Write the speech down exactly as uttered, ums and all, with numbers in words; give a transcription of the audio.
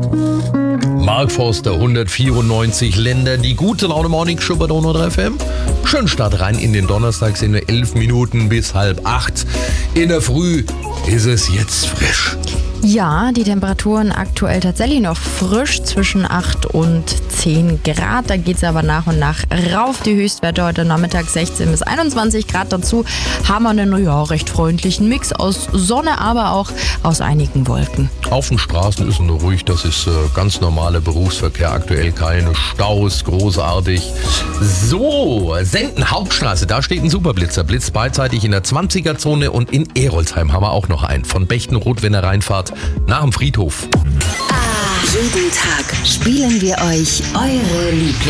Mark Forster, hundertvierundneunzig Länder, die gute Laune Morning Show bei Donau drei F M. Schön Start rein in den Donnerstag, sind nur elf Minuten bis halb acht. In der Früh ist es jetzt frisch. Ja, die Temperaturen aktuell tatsächlich noch frisch, zwischen acht und zehn Grad. Da geht es aber nach und nach rauf. Die Höchstwerte heute Nachmittag sechzehn bis einundzwanzig Grad. Dazu haben wir einen ja, recht freundlichen Mix aus Sonne, aber auch aus einigen Wolken. Auf den Straßen ist es nur ruhig, das ist äh, ganz normaler Berufsverkehr. Aktuell keine Staus, großartig. So, Senden Hauptstraße, da steht ein Superblitzer. Blitzt beidseitig in der zwanziger-Zone und in Erolsheim haben wir auch noch einen. Von Bechtenroth, wenn er reinfahrt, nach dem Friedhof. Jeden Tag spielen wir euch eure Lieblings